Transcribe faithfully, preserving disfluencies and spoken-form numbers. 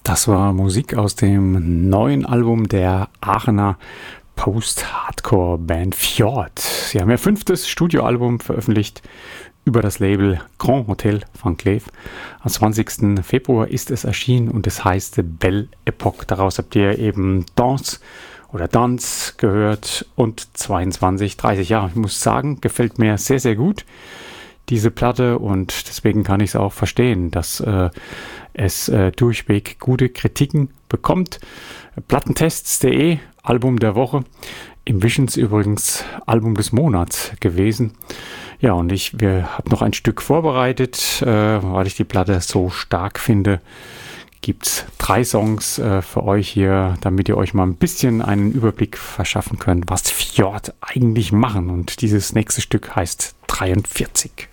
Das war Musik aus dem neuen Album der Aachener Post-Hardcore-Band Fjord. Sie haben ihr fünftes Studioalbum veröffentlicht über das Label Grand Hotel Van Cleef. Am zwanzigsten Februar ist es erschienen und es heißt Belle Epoque. Daraus habt ihr eben Danse oder Dance gehört und zweiundzwanzig, dreißig Jahre. Ich muss sagen, gefällt mir sehr, sehr gut, diese Platte, und deswegen kann ich es auch verstehen, dass äh, es äh, durchweg gute Kritiken bekommt. Plattentests punkt de, Album der Woche. Im Visions übrigens Album des Monats gewesen. Ja, und ich habe noch ein Stück vorbereitet, äh, weil ich die Platte so stark finde. Gibt es drei Songs äh, für euch hier, damit ihr euch mal ein bisschen einen Überblick verschaffen könnt, was Fjord eigentlich machen. Und dieses nächste Stück heißt dreiundvierzig.